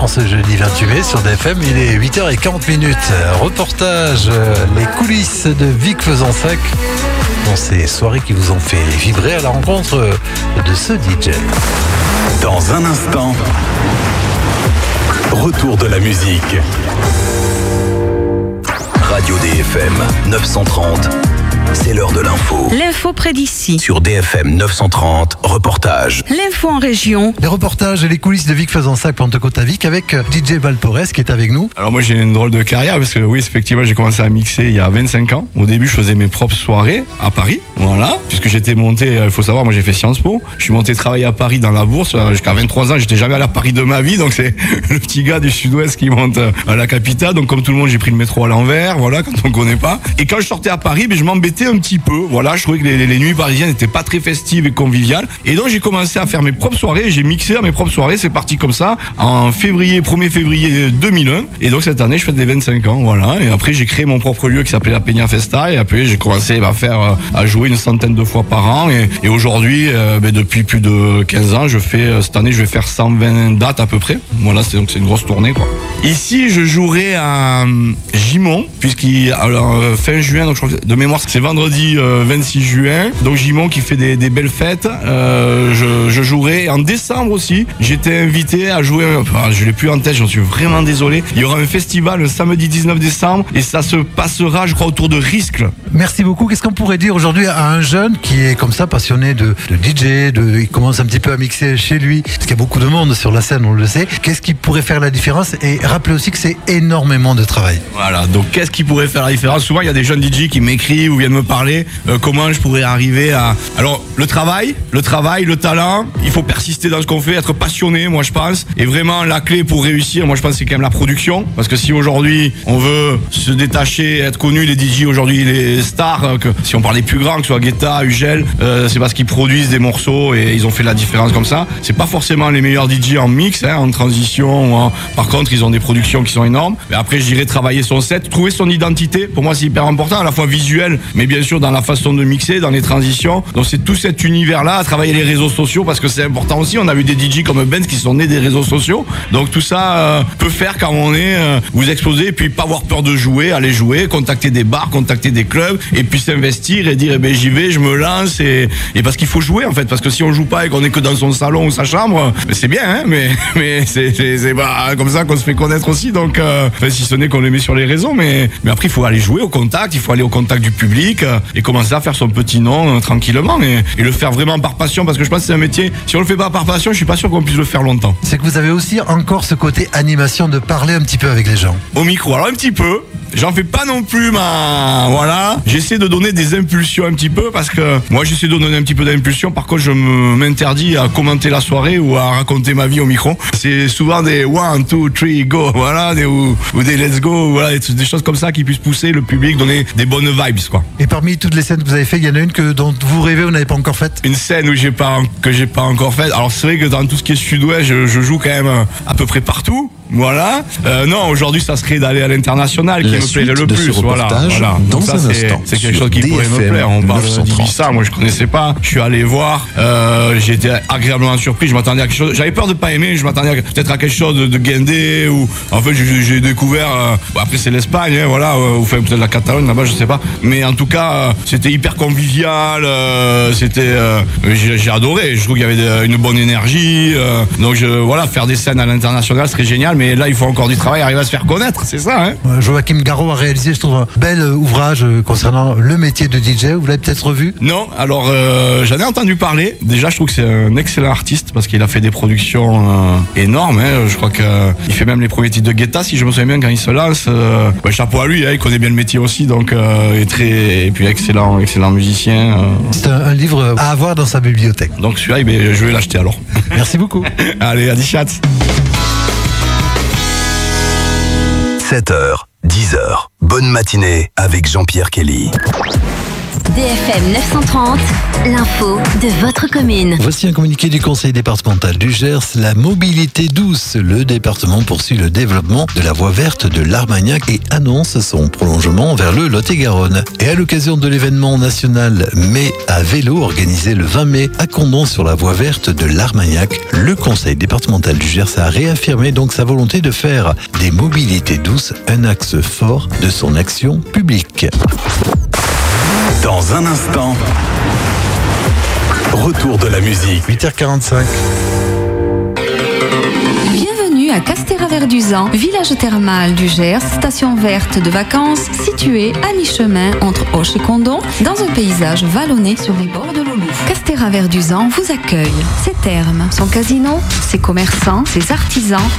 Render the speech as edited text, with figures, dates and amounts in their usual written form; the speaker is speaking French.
En ce jeudi 28 mai sur DFM, il est 8h40. Reportage, les coulisses de Vic Fezensac dans ces soirées qui vous ont fait vibrer à la rencontre de ce DJ. Dans un instant, retour de la musique. Radio DFM 930, c'est l'heure de l'info. L'info près d'ici. Sur DFM 930, reportage. L'info en région. Les reportages et les coulisses de Vic Fezensac, Pentecôte à Vic, avec DJ Valporès qui est avec nous. Alors moi j'ai une drôle de carrière parce que oui, effectivement j'ai commencé à mixer il y a 25 ans. Au début je faisais mes propres soirées à Paris, voilà, puisque j'étais monté, il faut savoir, moi j'ai fait Sciences Po. Je suis monté travailler à Paris dans la bourse jusqu'à 23 ans, j'étais jamais allé à Paris de ma vie, donc c'est le petit gars du sud-ouest qui monte à la capitale. Donc comme tout le monde j'ai pris le métro à l'envers, voilà, quand on connaît pas. Et quand je sortais à Paris, je m'embêtais un petit peu, voilà, je trouvais que les nuits parisiennes n'étaient pas très festives et conviviales. Et donc j'ai commencé à faire mes propres soirées, j'ai mixé à mes propres soirées, c'est parti comme ça, en 1er février 2001. Et donc cette année je fais des 25 ans, voilà. Et après j'ai créé mon propre lieu qui s'appelait la Peña Festa. Et après j'ai commencé à jouer une centaine de fois par an. Et aujourd'hui, depuis plus de 15 ans, cette année je vais faire 120 dates à peu près. Voilà, c'est une grosse tournée, quoi. Ici je jouerai à Gimont, fin juin, donc je crois que de mémoire c'est vendredi 26 juin. Donc Gimont qui fait des belles fêtes. Je jouerai en décembre aussi. J'étais invité à jouer, je l'ai plus en tête, j'en suis vraiment désolé. Il y aura un festival le samedi 19 décembre et ça se passera, je crois, autour de Riscle. Merci beaucoup. Qu'est-ce qu'on pourrait dire aujourd'hui à un jeune qui est comme ça passionné de DJ, il commence un petit peu à mixer chez lui, parce qu'il y a beaucoup de monde sur la scène, on le sait. Qu'est-ce qui pourrait faire la différence? Et rappelez aussi que c'est énormément de travail. Voilà, donc qu'est-ce qui pourrait faire la différence? Souvent il y a des jeunes DJ qui m'écrivent ou viennent me parler comment je pourrais arriver à... Alors le travail, le talent, il faut persister dans ce qu'on fait, être passionné, moi je pense. Et vraiment la clé pour réussir, moi je pense, c'est quand même la production. Parce que si aujourd'hui on veut se détacher, être connu, les DJ aujourd'hui, les stars, si on parle des plus grands, que ce soit Guetta, Ugel, c'est parce qu'ils produisent des morceaux et ils ont fait la différence comme ça. C'est pas forcément les meilleurs DJ en mix, en transition. Par contre, ils ont des productions qui sont énormes. Mais après, je dirais travailler son set, trouver son identité. Pour moi, c'est hyper important, à la fois visuel, mais bien sûr dans la façon de mixer, dans les transitions. Donc c'est tout cet univers-là, à travailler les réseaux sociaux, parce que c'est important aussi. On a vu des DJ comme Benz qui sont nés des réseaux sociaux. Donc tout ça peut faire quand on est vous exposer et puis pas avoir peur de jouer, aller jouer, contacter des bars, contacter des clubs et puis s'investir et dire j'y vais, je me lance et parce qu'il faut jouer en fait, parce que si on joue pas et qu'on est que dans son salon ou sa chambre, c'est bien, hein, mais c'est pas comme ça qu'on se fait connaître aussi. Donc si ce n'est qu'on les met sur les réseaux, mais après il faut aller jouer au contact, il faut aller au contact du public et commencer à faire son petit nom tranquillement et le faire vraiment par passion, parce que je pense que c'est un métier, si on le fait pas par passion, je suis pas sûr qu'on puisse le faire longtemps. C'est que vous avez aussi encore ce côté animation, de parler un petit peu avec les gens. Au micro, alors un petit peu. J'en fais pas non plus voilà. J'essaie de donner des impulsions un petit peu, parce que moi j'essaie de donner un petit peu d'impulsion. Par contre, je m'interdis à commenter la soirée ou à raconter ma vie au micro. C'est souvent des 1, 2, 3, go, voilà, ou des let's go, voilà, des choses comme ça qui puissent pousser le public, donner des bonnes vibes, quoi. Et parmi toutes les scènes que vous avez faites, il y en a une dont vous rêvez, vous n'avez pas encore faite? Une scène que j'ai pas encore faite. Alors c'est vrai que dans tout ce qui est sud-ouest, je joue quand même à peu près partout. Voilà. Non, aujourd'hui, ça serait d'aller à l'international qui me plairait le plus. Voilà. Dans donc ça, un instant, c'est quelque chose qui pourrait me plaire. On parle d'Ibiza, moi je connaissais pas. Je suis allé voir. J'ai été agréablement surpris. Je m'attendais à quelque chose. J'avais peur de pas aimer. Je m'attendais peut-être à quelque chose de guindé ou. En fait, j'ai découvert. Après, c'est l'Espagne, hein, voilà. Ou enfin, peut-être la Catalogne là-bas, je sais pas. Mais en tout cas, c'était hyper convivial. J'ai adoré. Je trouve qu'il y avait une bonne énergie. Donc voilà, faire des scènes à l'international serait génial. Mais là, il faut encore du travail, arriver à se faire connaître, c'est ça, hein. Joachim Garraud a réalisé, je trouve, un bel ouvrage concernant le métier de DJ. Vous l'avez peut-être revu? Non, alors j'en ai entendu parler. Déjà, je trouve que c'est un excellent artiste parce qu'il a fait des productions énormes, hein. Je crois qu'il fait même les premiers titres de Guetta, si je me souviens bien, quand il se lance. Chapeau à lui, hein, il connaît bien le métier aussi, donc et puis excellent musicien. C'est un livre à avoir dans sa bibliothèque. Donc celui-là, je vais l'acheter alors. Merci beaucoup. Allez, à 10 7h, 10h, bonne matinée avec Jean-Pierre Kelly. DFM 930, l'info de votre commune. Voici un communiqué du Conseil départemental du Gers. La mobilité douce. Le département poursuit le développement de la voie verte de l'Armagnac et annonce son prolongement vers le Lot-et-Garonne. Et à l'occasion de l'événement national Mai à vélo organisé le 20 mai à Condon sur la voie verte de l'Armagnac, le Conseil départemental du Gers a réaffirmé donc sa volonté de faire des mobilités douces un axe fort de son action publique. Dans un instant, retour de la musique. 8h45. Bienvenue à Castéraverduzan, village thermal du Gers, station verte de vacances située à mi-chemin entre Auch et Condon, dans un paysage vallonné sur les bords de l'Olouf. Castéraverduzan vous accueille. Ses thermes, son casino, ses commerçants, ses artisans